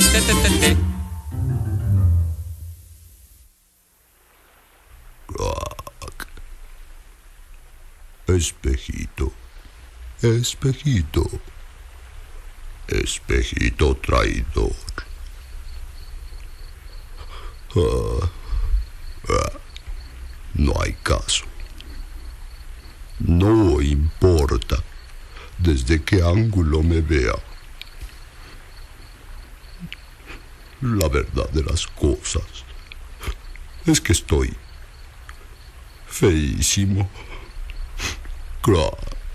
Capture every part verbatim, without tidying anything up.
te, te, te, te. Espejito, espejito, espejito traidor. Ah, ah, no hay caso. No importa desde qué ángulo me vea. La verdad de las cosas es que estoy feísimo. Claro.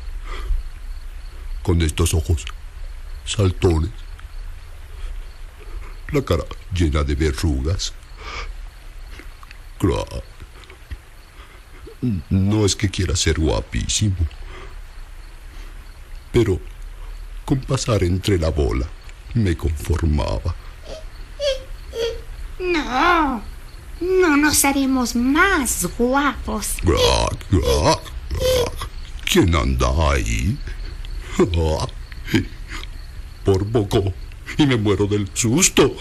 Con estos ojos saltones, la cara llena de verrugas. Claro. No es que quiera ser guapísimo, pero con pasar entre la bola me conformaba. No, no nos haremos más guapos. Grac, grac, grac. ¿Quién anda ahí? Por poco y me muero del susto.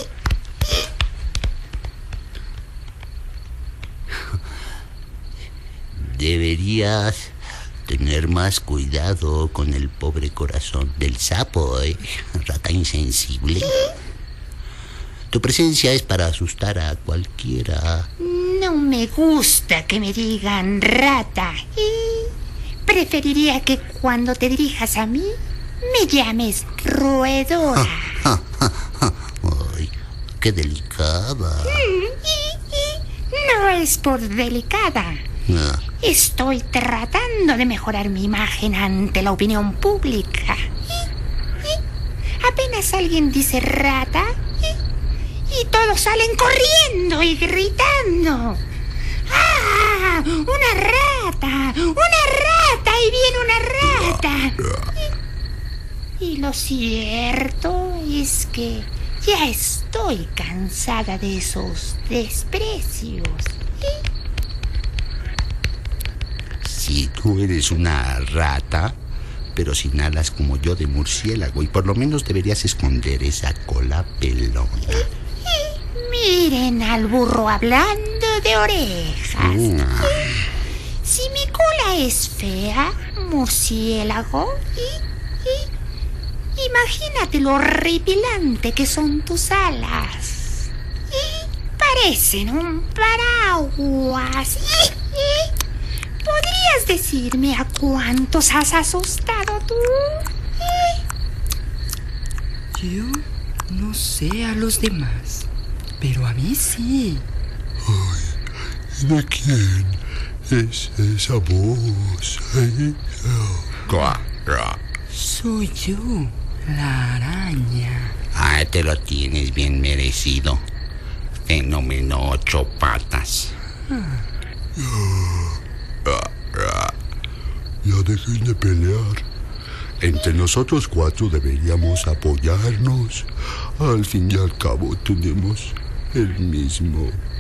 Deberías tener más cuidado con el pobre corazón del sapo, ¿eh? Rata insensible. Tu presencia es para asustar a cualquiera. No me gusta que me digan rata. Preferiría que cuando te dirijas a mí me llames roedora. Ay, qué delicada. No es por delicada. No. Estoy tratando de mejorar mi imagen ante la opinión pública. Apenas alguien dice rata y todos salen corriendo y gritando. ¡Ah! ¡Una rata! ¡Una rata! ¡Y viene una rata! Y lo cierto es que ya estoy cansada de esos desprecios. Si tú eres una rata, pero sin alas como yo de murciélago, y por lo menos deberías esconder esa cola pelona. Miren al burro hablando de orejas. Mm. Si mi cola es fea, murciélago, y, y, imagínate lo horripilante que son tus alas. Y parecen un paraguas. Y, y, ¿podrías decirme a cuántos has asustado tú? Yo no sé a los demás, pero a mí sí. Ay, ¿de quién es esa voz? Ay, oh. Soy yo, la araña. Ah, te lo tienes bien merecido. Fenómeno ocho patas. Ah, ah. Ya dejen de pelear. Entre nosotros cuatro deberíamos apoyarnos. Al fin y al cabo tenemos el mismo